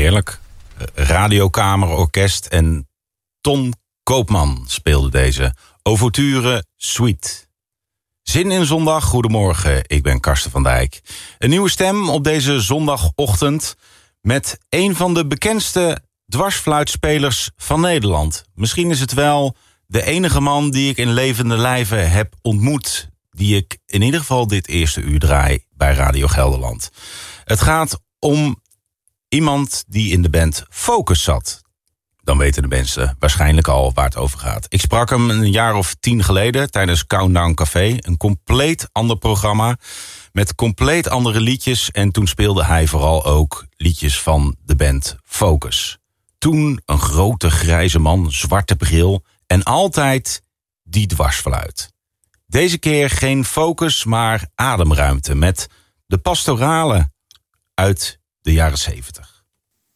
heerlijk. Radiokamerorkest en Ton Koopman speelde deze Ouverture Suite. Zin in zondag, goedemorgen, ik ben Karsten van Dijk. Een nieuwe stem op deze zondagochtend met een van de bekendste dwarsfluitspelers van Nederland. Misschien is het wel de enige man die ik in levende lijve heb ontmoet, die ik in ieder geval dit eerste uur draai bij Radio Gelderland. Het gaat om iemand die in de band Focus zat. Dan weten de mensen waarschijnlijk al waar het over gaat. Ik sprak hem een jaar of 10 geleden tijdens Countdown Café. Een compleet ander programma met compleet andere liedjes. En toen speelde hij vooral ook liedjes van de band Focus. Toen een grote grijze man, zwarte bril en altijd die dwarsfluit. Deze keer geen Focus, maar ademruimte met de pastorale uit de jaren 70.